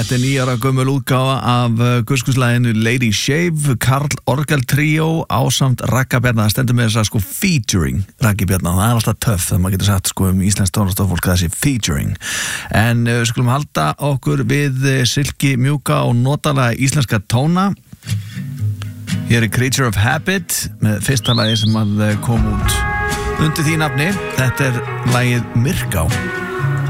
Þetta 9 ára gömul útgáfa af guðskuðslæginu Lady Shave, Karl Orgel Trio ásamt Ragga Bjarna. Það stendur með þess að sko featuring Raggi Bjarna. Það alltaf töff þegar maður getur sagt sko íslenskt tónlistarfólk að það sé featuring. En skulum halda okkur við silki mjúka og notalega íslenska tóna. Hér Creature of Habit með fyrsta lagi sem kom út undir því nafni. Þetta lagið Myrká.